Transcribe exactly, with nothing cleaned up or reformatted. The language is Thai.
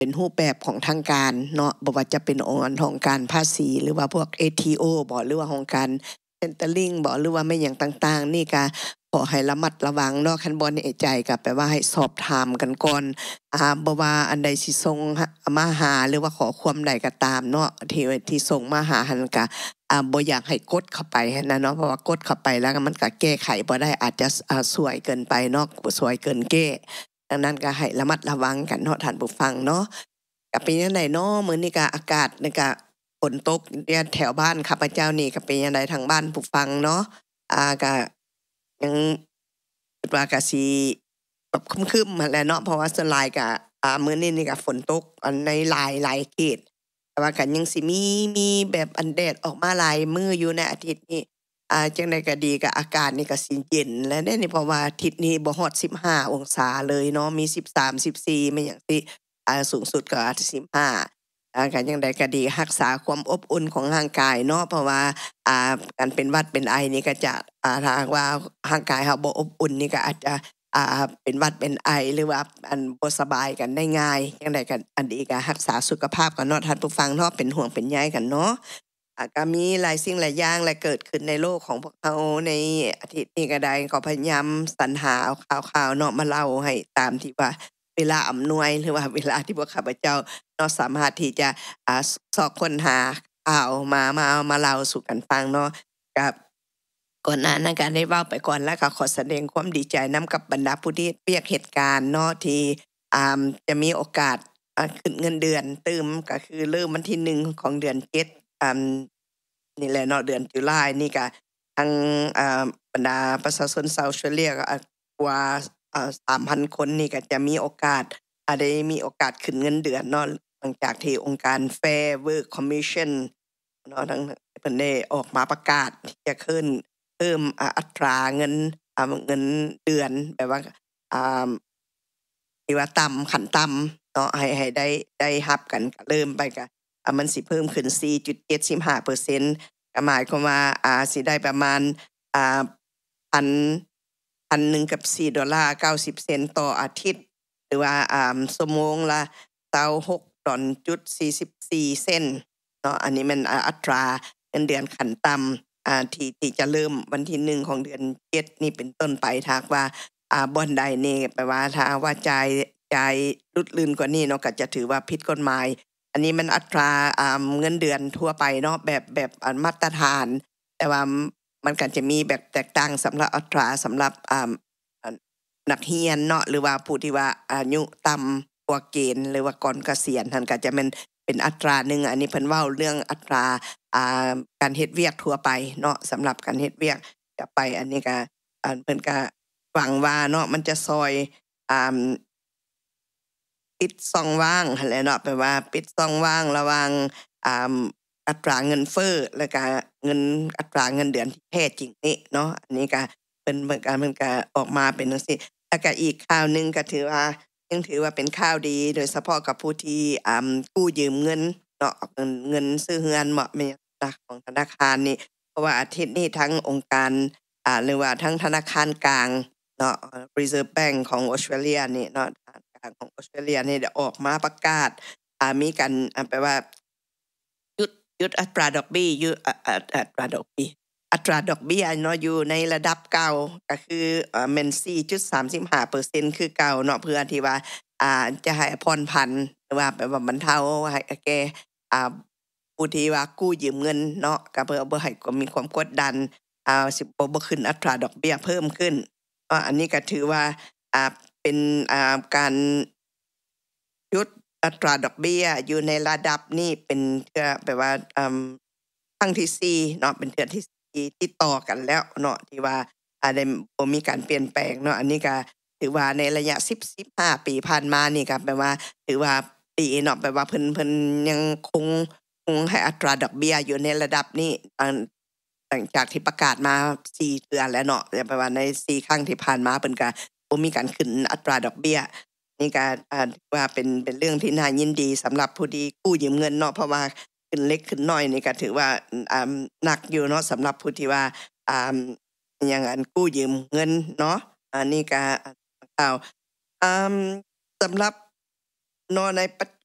เป็นรูปแบบของทางการเนาะบ่ว่าจะเป็นองค์ของการภาษีหรือว่าพวก เอ ที โอ บ่หรือว่าของการ Centering บ่หรือว่าแม่หยังต่างๆนี่ก็ขอให้ระมัดระวังเนาะคันบ่แน่ใจก็แปลว่าให้สอบถามกันก่อนอ่าบ่ว่าอันใดสิส่งมาหาหรือว่าขอความใดก็ตามเนาะที่ที่ส่งมาหาหั่นก็อ่าบ่อยากให้กดเข้าไปหั้นนะเนาะเพราะว่ากดเข้าไปแล้วมันก็แก้ไขบ่ได้อาจจะอ่าสวยเกินไปเนาะสวยเกินแก้ดังนั้นก็ให้ระมัดระวังกันเนาะท่านผู้ฟังเนาะก็เป็นจังไดเนาะมื้อนี้ก็อากาศนี่ก็ฝนตกแถวบ้านข้าพเจ้านี่ก็เป็นจังไดทางบ้านผู้ฟังเนาะอ่าก็ยังคิดว่าก็สิแบบครึ้มๆนั่นแหละเนาะเพราะว่าส่วนหลายก็อ่ามื้อนี้นี่ก็ฝนตกอันในหลายหลายเขตแต่ว่าก็ยังสิมีมีแบบอันแดดออกมาหลายมื้ออยู่ในอาทิตย์นี้อ่าจังไดก็ดีก็อากาศนี่ก็สิเย็นแล้วเด้นี่เพราะว่าอาทิตย์นี้บ่ฮอดสิบห้าองศาเลยเนาะมีสิบสาม สิบสี่แม่นหยังสิอ่าสูงสุดก็อาจจะสิบห้าอ่าก็จังไดก็ดีรักษาความอบอุ่นของร่างกายเนาะเพราะว่าอ่าการเป็นหวัดเป็นไอนี่ก็จะอ่าถ้าหากว่าร่างกายเราบ่อบอุ่นนี่ก็อาจจะอ่าเป็นหวัดเป็นไอหรือว่าอันบ่สบายกันได้ง่ายจังไดก็อันดีก็รักษาสุขภาพกันเนาะท่านผู้ฟังเนาะเป็นห่วงเป็นใยกันเนาะอ่าก็มีหลายสิ่งหลายอย่างและเกิดขึ้นในโลกของพวกเราในอาทิตย์นี้ก็ได้ก็พยายามสรรหาเอาข่าวๆเนาะมาเล่าให้ตามที่ว่าเวลาอำนวยหรือว่าเวลาที่พวกข้าพเจ้าเนาะสามารถที่จะอ่าสอบค้นหาข่าวมามามาเล่าสู่กันฟังเนาะก็ก่อนหน้านั้นก็ได้เว้าไปก่อนแล้วก็ขอแสดงความดีใจนำกับบรรดาผู้ที่เปียกเหตุการณ์เนาะที่อ่าจะมีโอกาสอ่าขึ้นเงินเดือนตื่มก็คือเริ่มวันที่หนึ่งของเดือนเจ็ดอ่านี่แหละเนาะเดือนตุลานี่ก็ทางอ่าบรรดาประชาชนชาวออสเตรเลียก็กว่าอ่า สามพัน คนนี่ก็จะมีโอกาสอ่าได้มีโอกาสขึ้นเงินเดือนเนาะหลังจากที่องค์การ Fair Work Commission เนาะทั้งเพิ่นได้ออกมาประกาศที่จะขึ้นเพิ่มอ่าอัตราเงินอ่าเงินเดือนแบบว่าอ่าที่ว่าต่ำขั้นต่ำเนาะให้ให้ได้ได้รับกันก็เริ่มไปก็อ่ามันสิเพิ่มขึ้น สี่จุดเจ็ดห้าเปอร์เซ็นต์ ก็หมายความว่าอ่าสิได้ประมาณอ่าพัน พันหนึ่งกับสี่ดอลลาร์เก้าสิบเซนต์ต่ออาทิตย์หรือว่าอ่าชั่วโมงละยี่สิบหกดอลจุดสี่สิบสี่เซนต์เนาะอันนี้มันอ่าอัตราเงินเดือนขั้นต่ำอ่าที่ที่จะเริ่มวันที่หนึ่งของเดือนเจ็ดนี่เป็นต้นไปถ้าหากว่าอ่าบ่อนใดนี่แปลว่าถ้าว่าจ่ายจ่ายลุดลื่นกว่านี้เนาะก็จะถือว่าผิดกฎหมายอันนี้มันอัตราอ่าเงินเดือนทั่วไปเนาะแบบแบบอันมาตรฐานแต่ว่ามันก็จะมีแบบแตกต่างสำหรับอัตราสำหรับอ่านักเรียนเนาะหรือว่าผู้ที่ว่าอายุต่ำกว่าเกณฑ์หรือว่าก่อนเกษียณนั่นก็จะแม่นเป็นอัตราหนึ่งอันนี้เพิ่นเว้าเรื่องอัตราอ่าการเฮ็ดเวียกทั่วไปเนาะสำหรับการเฮ็ดเวียกก็ไปอันนี้ก็อ่าเพิ่นก็หวังว่าเนาะมันจะช่วยอ่าปิดช่องว่างหั่นแหละเนาะแปลว่าปิดช่องว่างระหว่างอ่าอัตราเงินเฟ้อแล้วก็เงินอัตราเงินเดือนที่แท้จริงนี่เนาะอันนี้ก็เพิ่นเพิ่นก็เพิ่นก็ออกมาเป็นจังซี่แล้วก็อีกข่าวหนึ่งก็ถือว่ายังถือว่าเป็นข่าวดีโดยเฉพาะกับผู้ที่อ่ากู้ยืมเงินเนาะเงินเงินซื้อเรือนเหมาะแม่นของธนาคารนี่เพราะว่าอาทิตย์นี้ทั้งองค์การอ่าหรือว่าทั้งธนาคารกลางเนาะ Reserve Bank ของออสเตรเลียนี่เนาะธนาคารของออสเตรเลียนี่ได้ออกมาประกาศอ่ามีการอ่าแปลว่าหยุดหยุดอัตราดอกเบี้ยอยู่อ่าอ่าอัตราดอกเบี้ยอัตราดอกเบี้ยเนาะอยู่ในระดับเก่าก็คือเอ่อแม่น สี่จุดสามห้าเปอร์เซ็นต์ คือเก่าเนาะเพื่อที่ว่าอ่าจะให้ผ่อนผันหรือว่าแบบว่าบรรเทาให้แก่อ่าผู้ที่ว่ากู้ยืมเงินเนาะก็เพื่อบ่ให้มีความกดดันอ่าสิบ่บ่ขึ้นอัตราดอกเบี้ยเพิ่มขึ้นก็อันนี้ก็ถือว่าอ่าเป็นอ่าการหยุดอัตราดอกเบี้ยอยู่ในระดับนี้เป็นเทื่อแบบว่าอ่าครั้งที่สี่เนาะเป็นเทื่อที่สี่ติดต่อกันแล้วเนาะที่ว่าอ่าได้บ่มีการเปลี่ยนแปลงเนาะอันนี้ก็ถือว่าในระยะสิบ สิบห้าปีผ่านมานี่ก็แปลว่าถือว่าดีเนาะแปลว่าเพิ่นเพิ่นยังคงคงให้อัตราดอกเบี้ยอยู่ในระดับนี้อันหลังจากที่ประกาศมาสี่เดือนแล้วเนาะแปลว่าในสี่ครั้งที่ผ่านมาเพิ่นก็บ่มีการขึ้นอัตราดอกเบี้ย นี่ก็อ่าถือว่าเป็นเป็นเรื่องที่น่ายินดีสำหรับผู้ที่กู้ยืมเงินเนาะเพราะว่าขึ้นเล็กขึ้นน้อยนี่ก็ถือว่าอ่าหนักอยู่เนาะสำหรับผู้ที่ว่าอ่าอิหยังอั่นกู้ยืมเงินเนาะอันนี้ก็ข่าวอ่าสำหรับเนาะในปัจ